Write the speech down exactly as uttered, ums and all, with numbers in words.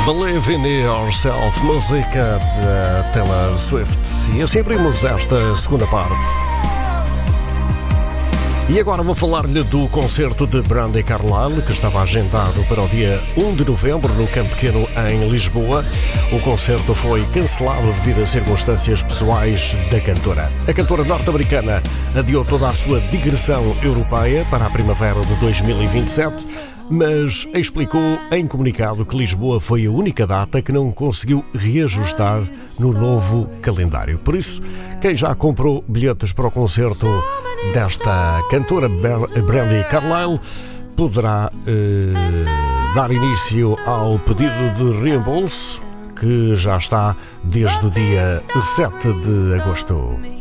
Believe in Yourself, música de Taylor Swift. E assim abrimos esta segunda parte. E agora vou falar-lhe do concerto de Brandi Carlile, que estava agendado para o dia um de novembro no Campo Pequeno, em Lisboa. O concerto foi cancelado devido a circunstâncias pessoais da cantora. A cantora norte-americana adiou toda a sua digressão europeia para a primavera de dois mil e vinte e sete, mas explicou em comunicado que Lisboa foi a única data que não conseguiu reajustar no novo calendário. Por isso, quem já comprou bilhetes para o concerto desta cantora Brandi Carlile poderá eh, dar início ao pedido de reembolso, que já está desde o dia sete de agosto.